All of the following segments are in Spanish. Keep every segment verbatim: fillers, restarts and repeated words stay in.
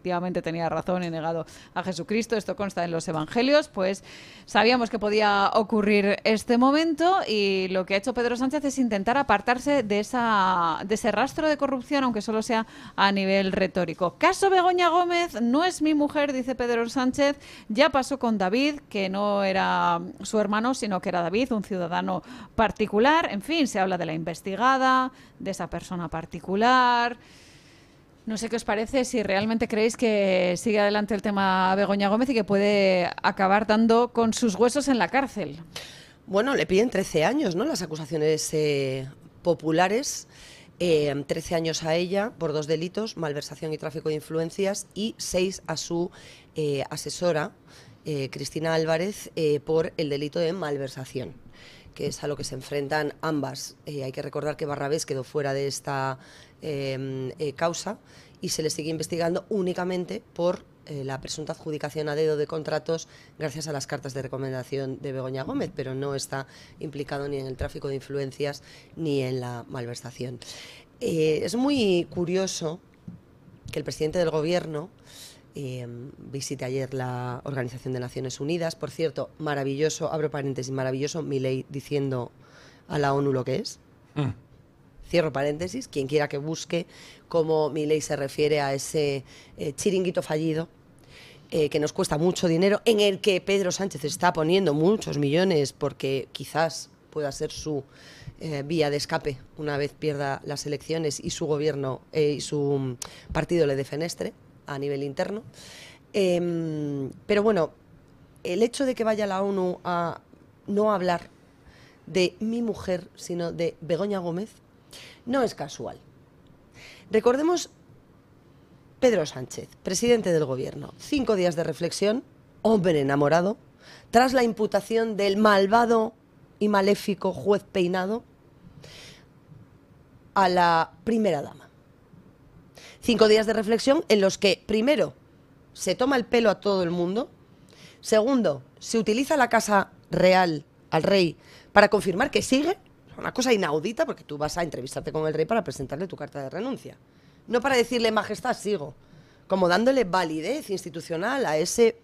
efectivamente tenía razón y negado a Jesucristo. Esto consta en los evangelios. Pues sabíamos que podía ocurrir este momento y lo que ha hecho Pedro Sánchez es intentar apartarse de, esa, de ese rastro de corrupción, aunque solo sea a nivel retórico. Caso Begoña Gómez, no es mi mujer, dice Pedro Sánchez. Ya pasó con David, que no era su hermano, sino que era David, un ciudadano particular. En fin, se habla de la investigada, de esa persona particular. No sé qué os parece, si realmente creéis que sigue adelante el tema Begoña Gómez y que puede acabar dando con sus huesos en la cárcel. Bueno, le piden trece años, ¿no? Las acusaciones eh, populares. Eh, trece años a ella por dos delitos, malversación y tráfico de influencias, y seis a su eh, asesora, eh, Cristina Álvarez, eh, por el delito de malversación, que es a lo que se enfrentan ambas. Eh, hay que recordar que Barrabés quedó fuera de esta eh, eh, causa y se le sigue investigando únicamente por eh, la presunta adjudicación a dedo de contratos gracias a las cartas de recomendación de Begoña Gómez, pero no está implicado ni en el tráfico de influencias ni en la malversación. Eh, es muy curioso que el presidente del Gobierno Eh, visité ayer la Organización de Naciones Unidas. Por cierto, maravilloso, abro paréntesis, maravilloso Milei diciendo a la ONU lo que es. Mm. Cierro paréntesis, quien quiera que busque cómo Milei se refiere a ese eh, chiringuito fallido eh, que nos cuesta mucho dinero, en el que Pedro Sánchez está poniendo muchos millones porque quizás pueda ser su eh, vía de escape una vez pierda las elecciones y su gobierno eh, y su partido le defenestre a nivel interno. Eh, pero bueno, el hecho de que vaya la ONU a no hablar de mi mujer, sino de Begoña Gómez, no es casual. Recordemos Pedro Sánchez, presidente del Gobierno, cinco días de reflexión, hombre enamorado, tras la imputación del malvado y maléfico juez Peinado a la primera dama. Cinco días de reflexión en los que, primero, se toma el pelo a todo el mundo. Segundo, se utiliza la Casa Real al rey para confirmar que sigue. Una cosa inaudita, porque tú vas a entrevistarte con el rey para presentarle tu carta de renuncia. No para decirle, majestad, sigo. Como dándole validez institucional a ese,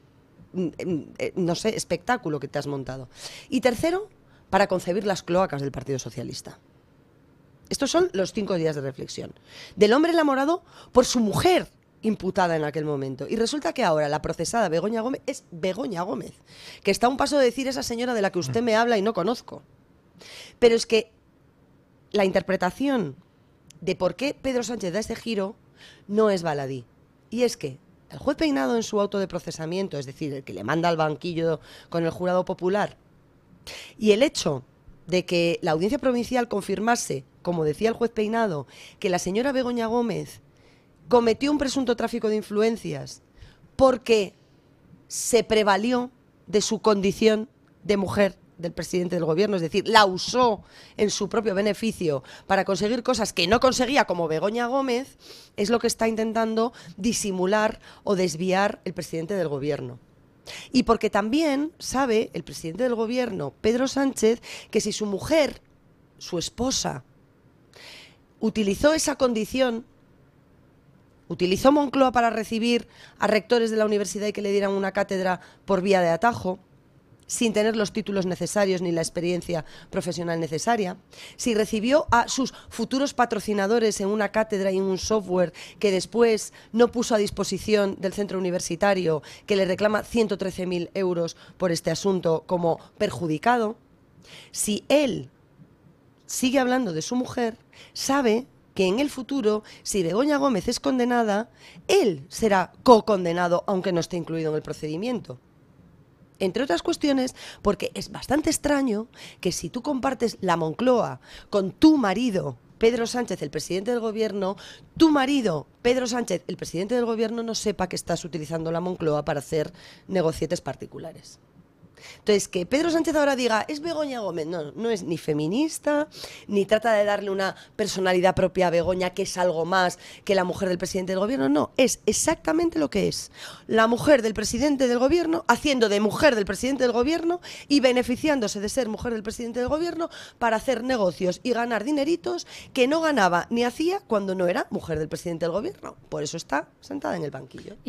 no sé, espectáculo que te has montado. Y tercero, para concebir las cloacas del Partido Socialista. Estos son los cinco días de reflexión del hombre enamorado por su mujer imputada en aquel momento. Y resulta que ahora la procesada Begoña Gómez es Begoña Gómez, que está a un paso de decir esa señora de la que usted me habla y no conozco. Pero es que la interpretación de por qué Pedro Sánchez da este giro no es baladí. Y es que el juez Peinado, en su auto de procesamiento, es decir, el que le manda al banquillo con el jurado popular, y el hecho de que la Audiencia Provincial confirmase, como decía el juez Peinado, que la señora Begoña Gómez cometió un presunto tráfico de influencias porque se prevalió de su condición de mujer del presidente del Gobierno, es decir, la usó en su propio beneficio para conseguir cosas que no conseguía como Begoña Gómez, es lo que está intentando disimular o desviar el presidente del Gobierno. Y porque también sabe el presidente del Gobierno, Pedro Sánchez, que si su mujer, su esposa, utilizó esa condición, utilizó Moncloa para recibir a rectores de la universidad y que le dieran una cátedra por vía de atajo, sin tener los títulos necesarios ni la experiencia profesional necesaria, si recibió a sus futuros patrocinadores en una cátedra y en un software que después no puso a disposición del centro universitario, que le reclama ciento trece mil euros por este asunto como perjudicado, si él sigue hablando de su mujer, sabe que en el futuro, si Begoña Gómez es condenada, él será co-condenado, aunque no esté incluido en el procedimiento. Entre otras cuestiones, porque es bastante extraño que si tú compartes la Moncloa con tu marido, Pedro Sánchez, el presidente del Gobierno, tu marido, Pedro Sánchez, el presidente del Gobierno, no sepa que estás utilizando la Moncloa para hacer negocietes particulares. Entonces, que Pedro Sánchez ahora diga, es Begoña Gómez, no, no es ni feminista, ni trata de darle una personalidad propia a Begoña, que es algo más que la mujer del presidente del Gobierno, no, es exactamente lo que es. La mujer del presidente del Gobierno, haciendo de mujer del presidente del Gobierno y beneficiándose de ser mujer del presidente del Gobierno para hacer negocios y ganar dineritos que no ganaba ni hacía cuando no era mujer del presidente del Gobierno. Por eso está sentada en el banquillo.